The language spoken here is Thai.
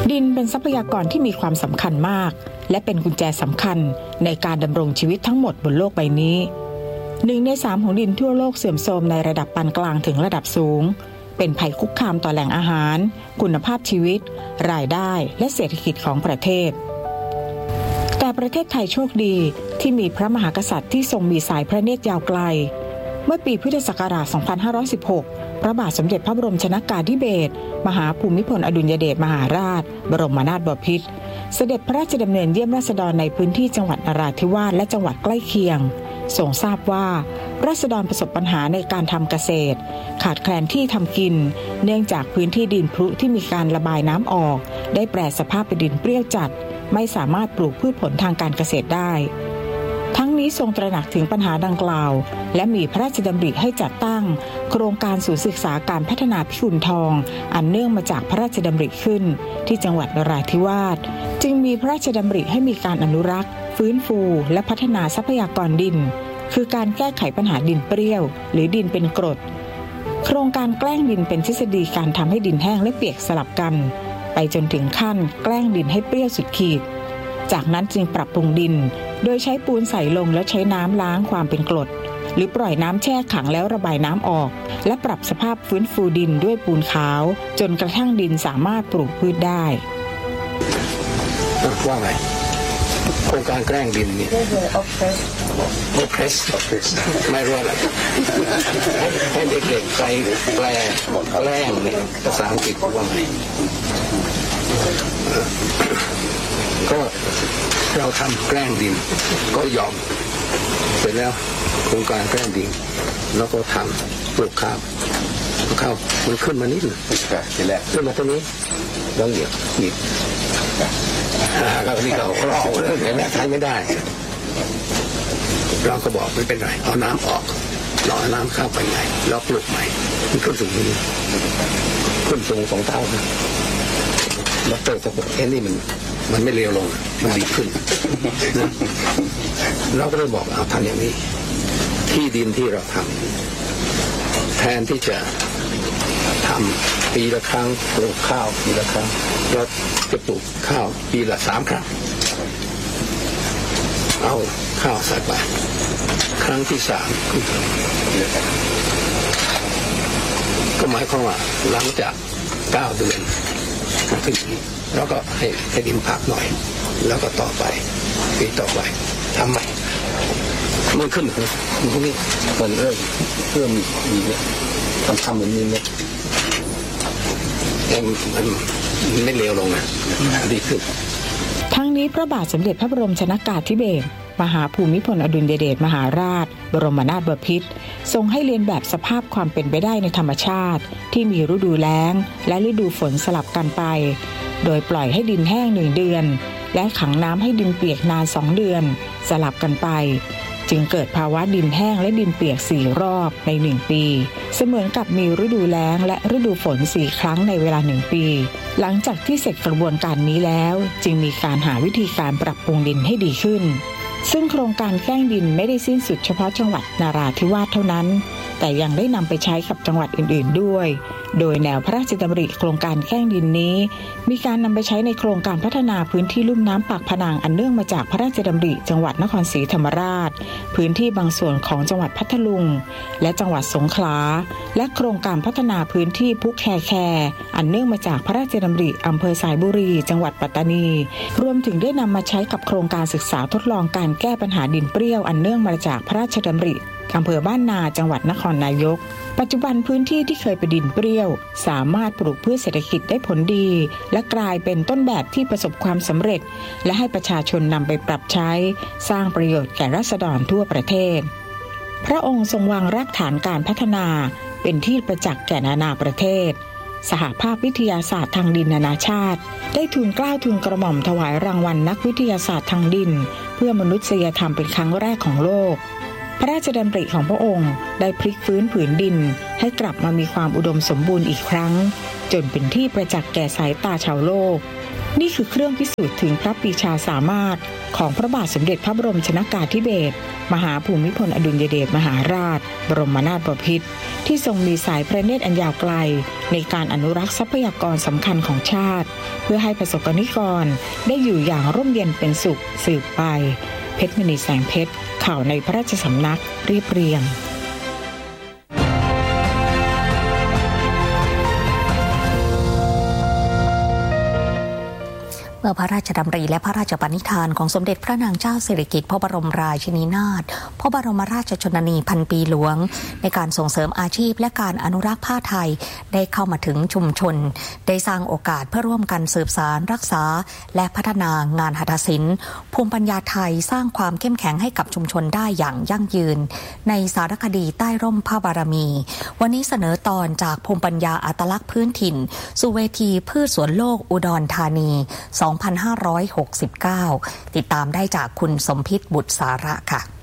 ดินเป็นทรัพยากรที่มีความสำคัญมากและเป็นกุญแจสำคัญในการดำรงชีวิตทั้งหมดบนโลกใบนี้1 ใน 3ของดินทั่วโลกเสื่อมโทรมในระดับปานกลางถึงระดับสูงเป็นภัยคุกคามต่อแหล่งอาหารคุณภาพชีวิตรายได้และเศรษฐกิจของประเทศแต่ประเทศไทยโชคดีที่มีพระมหากษัตริย์ที่ทรงมีสายพระเนตรยาวไกลเมื่อปีพุทธศักราช 2516 พระบาทสมเด็จพระบรมชนกาธิเบศรมหาภูมิพลอดุลยเดชมหาราชบรมนาถบพิตรเสด็จพระราชดำเนินเยี่ยมราษฎรในพื้นที่จังหวัดนราธิวาสและจังหวัดใกล้เคียงทรงทราบว่าราษฎรประสบปัญหาในการทำเกษตรขาดแคลนที่ทำกินเนื่องจากพื้นที่ดินพรุที่มีการระบายน้ำออกได้แปรสภาพเป็นดินเปรี้ยวจัดไม่สามารถปลูกพืชผลทางการเกษตรได้ทั้งนี้ทรงตระหนักถึงปัญหาดังกล่าวและมีพระราชดำริให้จัดตั้งโครงการศูนย์ศึกษาการพัฒนาพิกุลทองอันเนื่องมาจากพระราชดำริขึ้นที่จังหวัดนราธิวาสจึงมีพระราชดำริให้มีการอนุรักษ์ฟื้นฟูและพัฒนาทรัพยากรดินคือการแก้ไขปัญหาดินเปรี้ยวหรือดินเป็นกรดโครงการแกล้งดินเป็นทฤษฎีการทำให้ดินแห้งและเปียกสลับกันไปจนถึงขั้นแกล้งดินให้เปรี้ยวสุดขีดจากนั้นจึงปรับปรุงดินโดยใช้ปูนใส่ลงแล้วใช้น้ำล้างความเป็นกรดหรือปล่อยน้ำแช่ขังแล้วระบายน้ำออกและปรับสภาพฟื้นฟูดินด้วยปูนขาวจนกระทั่งดินสามารถปลูกพืชได้ว่าไงโครงการแกล้งดินนี่โอเพรสไม่รู้อะไรให้เด็กๆไปแปลแกล้งเนี่ยภาษาอังกฤษว่าไงก็เราทำแกล้งดินก็ยอมเสร็จแล้วโครงการแกล้งดินแล้วก็ทำปลูกข้าวมันขึ้นมานิดหนึ่งขึ้นมาตรงนี้แล้วเหยียบนี่เราเรื่องนี้ใช้ไม่ได้เราก็บอกไม่เป็นไรเอาน้ำออกรอน้ำเข้าไปใหม่แล้วปลูกใหม่มันขึ้นสูงนี้ขึ้นสูง2 เท่านะแล้วเติมจะบอกนี่มันไม่เลวลงมันดีขึ้นนะเราก็เลยบอกเอาทำอย่างนี้ที่ดินที่เราทำแทนที่จะทำปีละครั้งปลูกข้าวปีละครั้งเราจะปลูกข้าวปีละ3 ครั้งเอาข้าวใส่ไปครั้งที่3ก็หมายความว่าหลังจาก9 เดือนขึ้นแล้วก็ให้ดินพักหน่อยแล้วก็ต่อไปปีต่อไปทำใหม่มันขึ้นพวกนี้มันเริ่มมีเนี่ยทำเหมือนนี้เนี่ยมันไม่เลวลงนะดีขึ้นทั้งนี้พระบาทสมเด็จพระบรมชนกาธิเบศรมหาภูมิพลอดุลยเดชมหาราชบรมนาถบพิตรทรงให้เรียนแบบสภาพความเป็นไปได้ในธรรมชาติที่มีฤดูแล้งและฤดูฝนสลับกันไปโดยปล่อยให้ดินแห้ง1 เดือนและขังน้ำให้ดินเปียกนาน2 เดือนสลับกันไปจึงเกิดภาวะดินแห้งและดินเปียก4 รอบใน1 ปีเสมือนกับมีฤดูแล้งและฤดูฝน4 ครั้งในเวลา1 ปีหลังจากที่เสร็จกระบวนการนี้แล้วจึงมีการหาวิธีการปรับปรุงดินให้ดีขึ้นซึ่งโครงการแกล้งดินไม่ได้สิ้นสุดเฉพาะจังหวัดนราธิวาสเท่านั้นแต่ยังได้นำไปใช้กับจังหวัดอื่นๆด้วยโดยแนวพระราชดำริโครงการแกล้งดินนี้มีการนำไปใช้ในโครงการพัฒนาพื้นที่ลุ่มน้ำปากพนังอันเนื่องมาจากพระราชดำริจังหวัดนครศรีธรรมราชพื้นที่บางส่วนของจังหวัดพัทลุงและจังหวัดสงขลาและโครงการพัฒนาพื้นที่ภูแคอันเนื่องมาจากพระราชดำริอำเภอสายบุรีจังหวัดปัตตานีรวมถึงได้นำมาใช้กับโครงการศึกษาทดลองการแก้ปัญหาดินเปรี้ยวอันเนื่องมาจากพระราชดำริอำเภอบ้านนาจังหวัดนครนายกปัจจุบันพื้นที่ที่เคยเป็นดินเปรี้ยวสามารถปลูกพืชเศรษฐกิจได้ผลดีและกลายเป็นต้นแบบที่ประสบความสำเร็จและให้ประชาชนนำไปปรับใช้สร้างประโยชน์แก่ราษฎรทั่วประเทศพระองค์ทรงวางรากฐานการพัฒนาเป็นที่ประจักษ์แก่นานาประเทศสหภาพวิทยาศาสตร์ทางดินนานาชาติได้ทูลเกล้าทูลกระหม่อมถวายรางวัลนักวิทยาศาสตร์ทางดินเพื่อมนุษยธรรมเป็นครั้งแรกของโลกพระราชดำริของพระองค์ได้พลิกฟื้นผืนดินให้กลับมามีความอุดมสมบูรณ์อีกครั้งจนเป็นที่ประจักษ์แก่สายตาชาวโลกนี่คือเครื่องพิสูจน์ถึงพระปรีชาสามารถของพระบาทสมเด็จพระบรมชนกาธิเบศรมหาภูมิพลอดุลยเดชมหาราชบรมนาถบพิตรที่ทรงมีสายพระเนตรอันยาวไกลในการอนุรักษ์ทรัพยากรสำคัญของชาติเพื่อให้ประสบนิกรได้อยู่อย่างร่มเย็นเป็นสุขสืบไปเพชรมณีแสงเพชรข่าวในพระราชสำนักเรียบเรียงเมื่อพระราชดำริและพระราชปณิธานของสมเด็จพระนางเจ้าสิริกิติ์พระบรมราชินีนาถพระบรมราชชนนีพันปีหลวงในการส่งเสริมอาชีพและการอนุรักษ์ผ้าไทยได้เข้ามาถึงชุมชนได้สร้างโอกาสเพื่อร่วมกันสืบสานรักษาและพัฒนางานหัตถศิลป์ภูมิปัญญาไทยสร้างความเข้มแข็งให้กับชุมชนได้อย่างยั่งยืนในสารคดีใต้ร่มพระบารมีวันนี้เสนอตอนจากภูมิปัญญาอัตลักษณ์พื้นถิ่นสู่เวทีพืชสวนโลกอุดรธานี2569ติดตามได้จากคุณสมพิษบุตรสาระค่ะ